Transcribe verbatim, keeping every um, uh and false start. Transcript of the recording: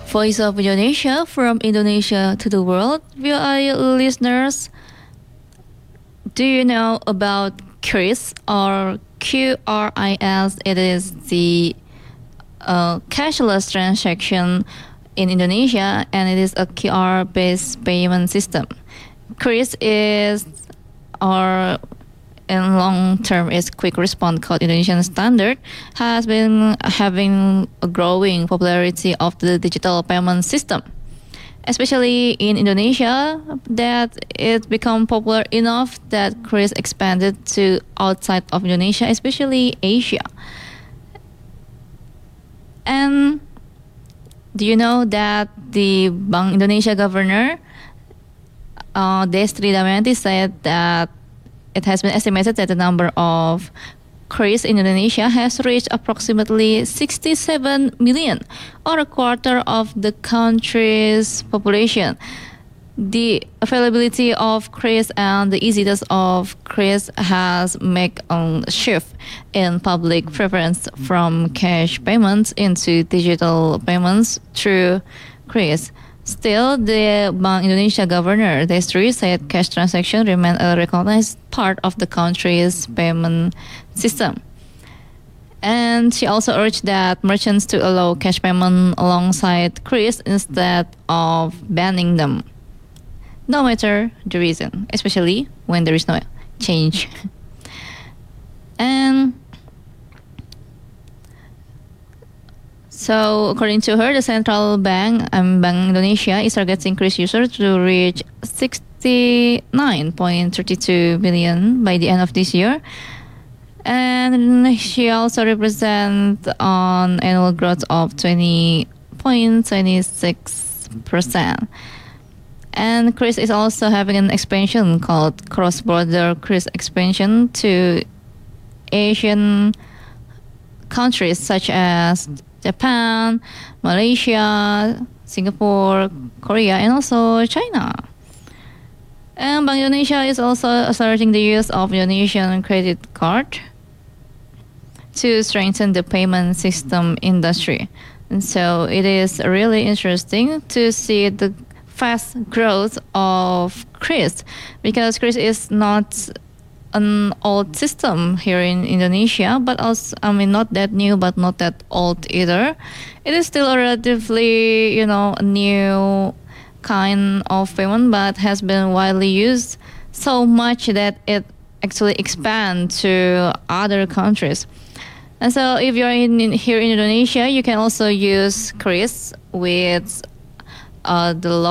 Voice of Indonesia from Indonesia to the world. Dear listeners, do you know about QRIS or Q R I S? It is the uh, cashless transaction in Indonesia, and it is a Q R-based payment system. QRIS is our in long term is quick response called Indonesian standard, has been having a growing popularity of the digital payment system, especially in Indonesia, that it become popular enough that QRIS expanded to outside of Indonesia, especially Asia. And do you know that the Bank Indonesia governor, uh, Destri Damayanti, said that it has been estimated that the number of QRIS in Indonesia has reached approximately sixty-seven million, or a quarter of the country's population. The availability of QRIS and the easiness of QRIS has made a shift in public preference from cash payments into digital payments through QRIS. Still, the Bank Indonesia governor Destri said cash transactions remain a recognized part of the country's payment system. And she also urged that merchants to allow cash payment alongside QRIS instead of banning them, no matter the reason, especially when there is no change. And so, according to her, the central bank, um, Bank Indonesia, is targeting QRIS users to reach sixty-nine point three two million by the end of this year. And she also represents an annual growth of twenty point two six percent. And QRIS is also having an expansion called cross-border QRIS expansion to Asian countries such as Japan, Malaysia, Singapore, Korea, and also China. And Bank Indonesia is also accelerating the use of Indonesian credit card to strengthen the payment system industry. And so it is really interesting to see the fast growth of QRIS, because QRIS is not an old system here in Indonesia, but also, I mean, not that new, but not that old either. It is still a relatively, you know, new kind of payment, but has been widely used so much that it actually expands to other countries. And so if you're in, in here in Indonesia, you can also use QRIS with uh, the